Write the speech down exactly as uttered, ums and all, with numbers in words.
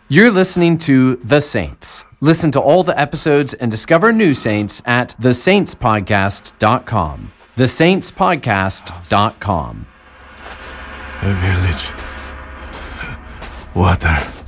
You're listening to The Saints. Listen to all the episodes and discover new saints at the saints podcast dot com. the saints podcast dot com. A village. Water.